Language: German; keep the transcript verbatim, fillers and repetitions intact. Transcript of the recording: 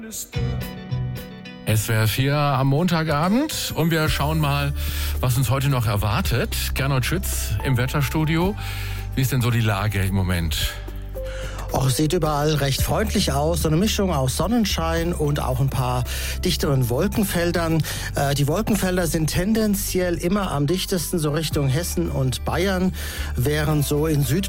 S W R vier am Montagabend und wir schauen mal, was uns heute noch erwartet. Gernot Schütz im Wetterstudio. Wie ist denn so die Lage im Moment? Oh, sieht überall recht freundlich aus. So eine Mischung aus Sonnenschein und auch ein paar dichteren Wolkenfeldern. Äh, die Wolkenfelder sind tendenziell immer am dichtesten so Richtung Hessen und Bayern, während so in Süd